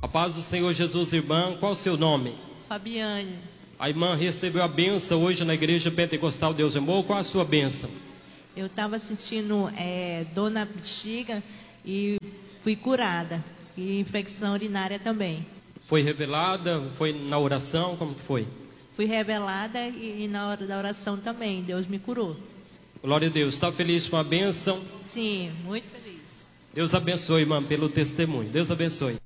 A paz do Senhor Jesus, irmã. Qual o seu nome? Fabiane. A irmã recebeu a bênção hoje na Igreja Pentecostal Deus Amor. Qual a sua bênção? Eu estava sentindo dor na bexiga e fui curada. E infecção urinária também. Foi revelada? Foi na oração? Como que foi? Fui revelada e na hora da oração também. Deus me curou. Glória a Deus. Está feliz com a bênção? Sim, muito feliz. Deus abençoe, irmã, pelo testemunho. Deus abençoe.